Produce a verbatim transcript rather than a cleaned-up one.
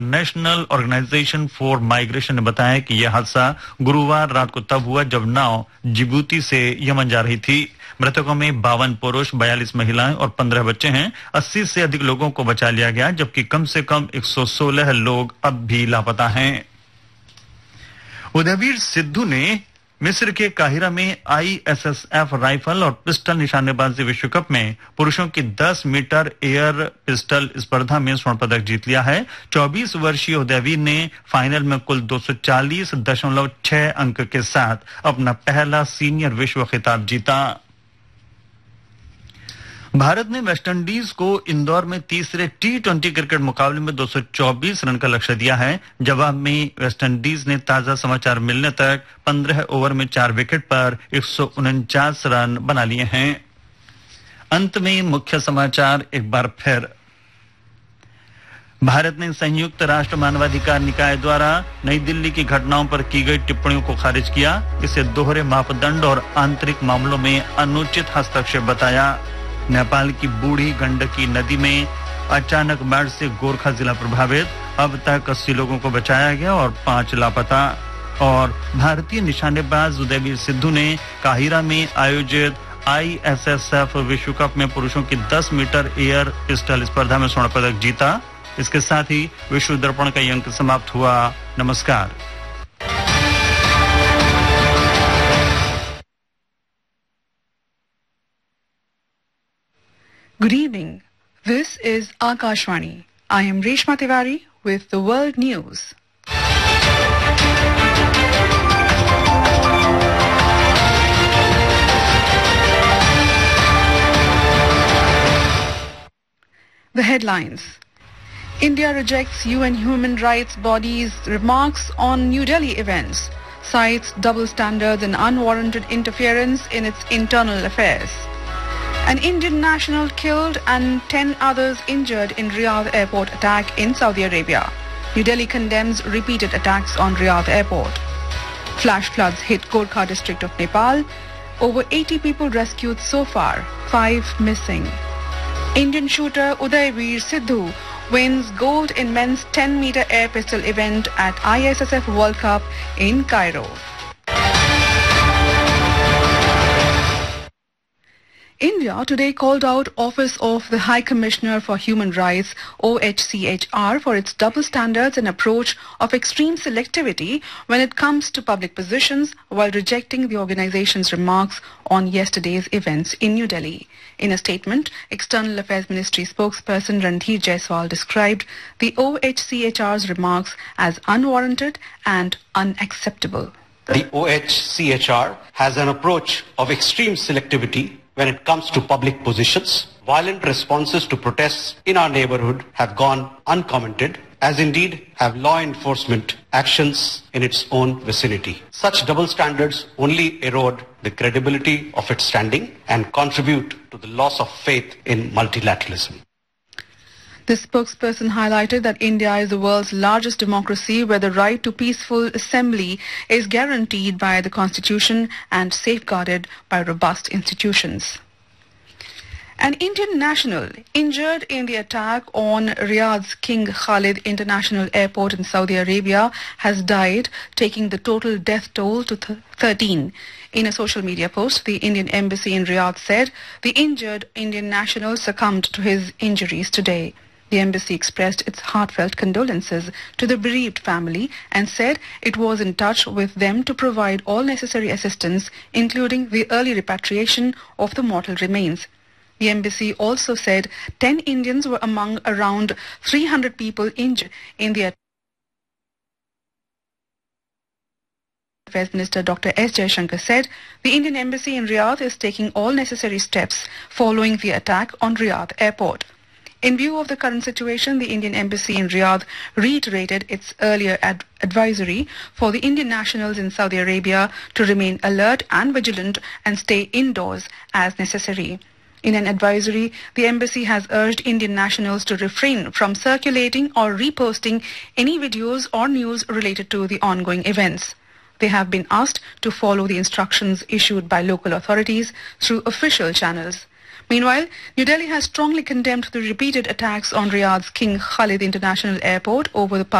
National organisation for migration ने बताया कि यह हादसा गुरुवार रात को तब हुआ जब नाव जिबूती से यमन जा रही थी। मृतकों में बावन पुरुष, बयालीस महिलाएं और पंद्रह बच्चे हैं। अस्सी से अधिक लोगों को बचा लिया गया, जबकि कम से कम एक सौ सोलह लोग अब भी लापता हैं। उदयवीर सिद्धू ने मिस्र के काहिरा में I S S F rifle और पिस्टल निशानेबाजी विश्व कप में पुरुषों की दस मीटर एयर पिस्टल स्पर्धा में स्वर्ण पदक जीत लिया है। चौबीस वर्षीय उदयवीर ने फाइनल में कुल दो सौ चालीस दशमलव छह अंक के साथ अपना पहला सीनियर विश्व खिताब जीता। भारत ने वेस्टइंडीज को इंदौर में तीसरे टी ट्वेंटी क्रिकेट मुकाबले में दो सौ चौबीस रन का लक्ष्य दिया है। जवाब में वेस्टइंडीज ने ताजा समाचार मिलने तक पंद्रह ओवर में चार विकेट पर एक सौ उनचास रन बना लिए हैं। अंत में मुख्य समाचार एक बार फिर। भारत ने संयुक्त राष्ट्र मानवाधिकार निकाय द्वारा नई दिल्ली की घटनाओं पर की गई टिप्पणियों को खारिज किया। इसे दोहरे मापदंड और आंतरिक मामलों में अनुचित हस्तक्षेप बताया। नेपाल की बूढ़ी गंडकी नदी में अचानक बाढ़ से गोरखा जिला प्रभावित। अब तक अस्सी लोगों को बचाया गया और पांच लापता। और भारतीय निशानेबाज उदयवीर सिद्धू ने काहिरा में आयोजित आई एस एस एफ विश्व कप में पुरुषों की दस मीटर एयर पिस्टल स्पर्धा में स्वर्ण पदक जीता। इसके साथ ही विश्व दर्पण का ये अंक समाप्त हुआ। नमस्कार। Good evening. This is Akashvani. I am Reshma Tiwari with the world news. The headlines. India rejects U N human rights body's remarks on New Delhi events, cites double standards and unwarranted interference in its internal affairs. An Indian national killed and ten others injured in Riyadh airport attack in Saudi Arabia. New Delhi condemns repeated attacks on Riyadh airport. Flash floods hit Gorkha district of Nepal. Over eighty people rescued so far, five missing. Indian shooter Udaivir Siddhu wins gold in men's ten meter air pistol event at I S S F World Cup in Cairo. India today called out Office of the High Commissioner for Human Rights, O H C H R, for its double standards and approach of extreme selectivity when it comes to public positions, while rejecting the organization's remarks on yesterday's events in New Delhi. In a statement, External Affairs Ministry spokesperson Randhir Jaiswal described the O H C H R's remarks as unwarranted and unacceptable. The O H C H R has an approach of extreme selectivity when it comes to public positions. Violent responses to protests in our neighborhood have gone uncommented, as indeed have law enforcement actions in its own vicinity. Such double standards only erode the credibility of its standing and contribute to the loss of faith in multilateralism. The spokesperson highlighted that India is the world's largest democracy, where the right to peaceful assembly is guaranteed by the constitution and safeguarded by robust institutions. An Indian national injured in the attack on Riyadh's King Khalid International Airport in Saudi Arabia has died, taking the total death toll to th- thirteen. In a social media post, the Indian embassy in Riyadh said the injured Indian national succumbed to his injuries today. The embassy expressed its heartfelt condolences to the bereaved family and said it was in touch with them to provide all necessary assistance, including the early repatriation of the mortal remains. The embassy also said ten Indians were among around three hundred people injured in the attack. Affairs Minister Doctor S. Jaishankar said the Indian embassy in Riyadh is taking all necessary steps following the attack on Riyadh airport. In view of the current situation, the Indian embassy in Riyadh reiterated its earlier ad- advisory for the Indian nationals in Saudi Arabia to remain alert and vigilant and stay indoors as necessary. In an advisory, the embassy has urged Indian nationals to refrain from circulating or reposting any videos or news related to the ongoing events. They have been asked to follow the instructions issued by local authorities through official channels. Meanwhile, New Delhi has strongly condemned the repeated attacks on Riyadh's King Khalid International Airport over the past